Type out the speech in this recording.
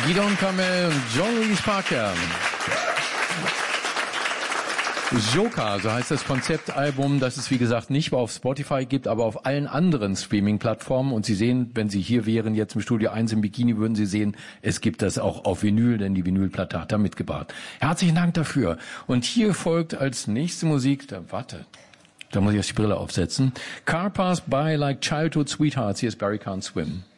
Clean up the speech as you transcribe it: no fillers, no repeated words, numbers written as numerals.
Gidon Kamel und John Louis Parker. Joker, so heißt das Konzeptalbum, das es wie gesagt nicht auf Spotify gibt, aber auf allen anderen Streaming-Plattformen. Und Sie sehen, wenn Sie hier wären, jetzt im Studio 1 im Bikini, würden Sie sehen, es gibt das auch auf Vinyl, denn die Vinylplatte hat er mitgebracht. Herzlichen Dank dafür. Und hier folgt als nächste Musik, da muss ich erst die Brille aufsetzen, Car Pass By Like Childhood Sweethearts. Hier ist Barry Can't Swim.